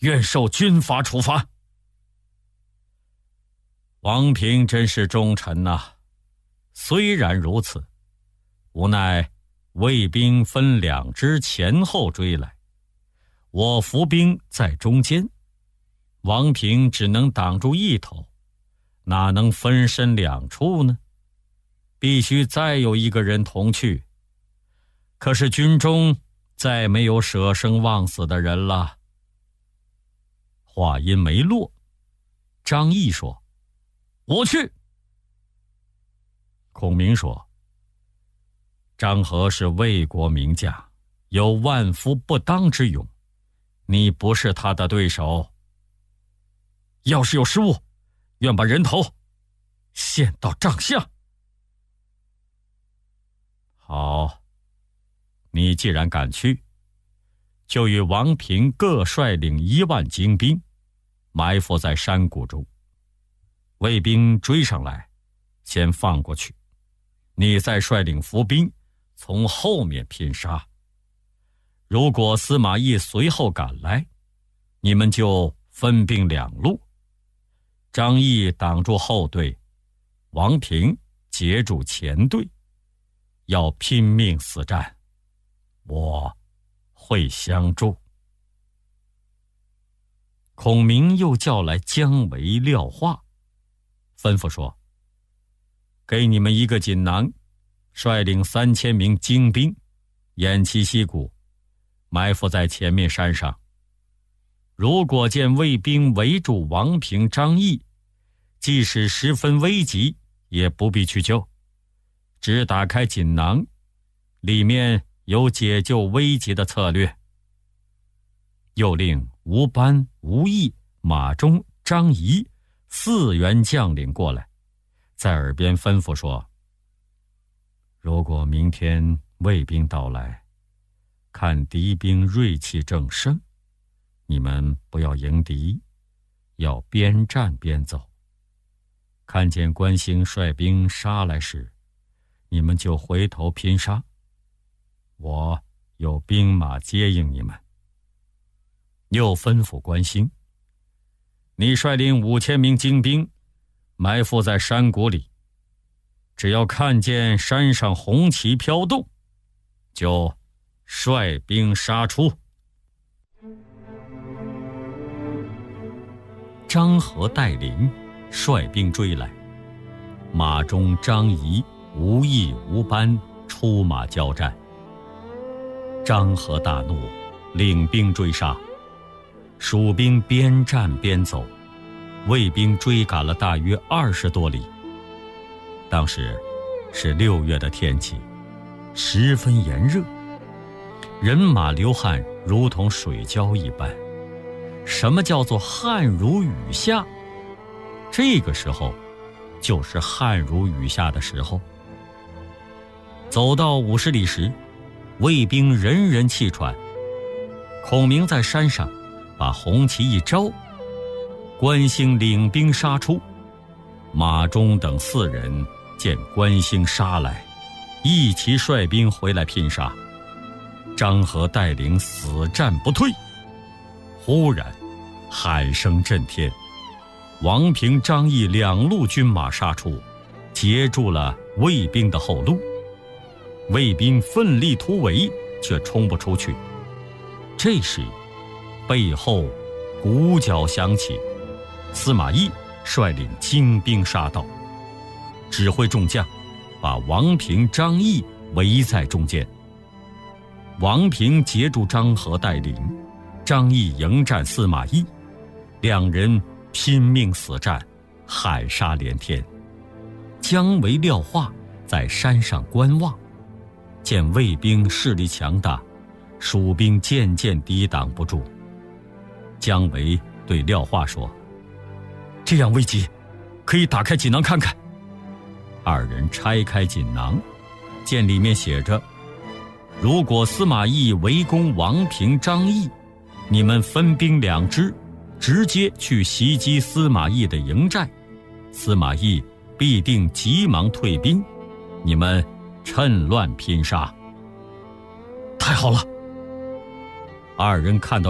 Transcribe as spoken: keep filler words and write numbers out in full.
愿受军法处罚。王平真是忠臣呐、啊，虽然如此，无奈魏兵分两支前后追来，我伏兵在中间，王平只能挡住一头，哪能分身两处呢？必须再有一个人同去。可是军中再没有舍生忘死的人了。话音没落，张毅说：“我去。”孔明说：“张合是魏国名将，有万夫不当之勇，你不是他的对手。要是有失误，愿把人头献到帐下。”好，你既然敢去，就与王平各率领一万精兵，埋伏在山谷中。魏兵追上来，先放过去，你再率领伏兵从后面拼杀。如果司马懿随后赶来，你们就分兵两路，张毅挡住后队，王平截住前队，要拼命死战，我会相助。孔明又叫来姜维、廖化，吩咐说：“给你们一个锦囊，率领三千名精兵，偃旗息鼓，埋伏在前面山上。如果见魏兵围住王平、张毅，即使十分危急，也不必去救，只打开锦囊，里面有解救危急的策略。”又令吴班、吴懿、马忠、张仪四员将领过来，在耳边吩咐说：“如果明天魏兵到来，看敌兵锐气正盛，你们不要迎敌，要边战边走。看见关兴率兵杀来时，你们就回头拼杀，我有兵马接应你们。”又吩咐关兴：“你率领五千名精兵，埋伏在山谷里，只要看见山上红旗飘动，就率兵杀出。”张合带领率兵追来，马忠、张仪、吴懿、吴班出马交战。张合大怒，领兵追杀，蜀兵边战边走，魏兵追赶了大约二十多里。当时是六月的天气，十分炎热，人马流汗如同水浇一般。什么叫做汗如雨下？这个时候就是汗如雨下的时候。走到五十里时，魏兵人人气喘。孔明在山上把红旗一招，关兴领兵杀出。马忠等四人见关兴杀来，一齐率兵回来拼杀。张合带领死战不退。忽然喊声震天，王平、张毅两路军马杀出，截住了魏兵的后路。魏兵奋力突围，却冲不出去。这时背后鼓角响起，司马懿率领精兵杀到，指挥众将把王平、张毅围在中间。王平截住张合带领，张毅迎战司马懿，两人拼命死战，喊杀连天。姜维、廖化在山上观望，见魏兵势力强大，蜀兵渐渐抵挡不住。姜维对廖化说：“这样危急，可以打开锦囊看看。”二人拆开锦囊，见里面写着：“如果司马懿围攻王平、张毅，你们分兵两支，直接去袭击司马懿的营寨，司马懿必定急忙退兵，你们趁乱拼杀。”太好了！二人看到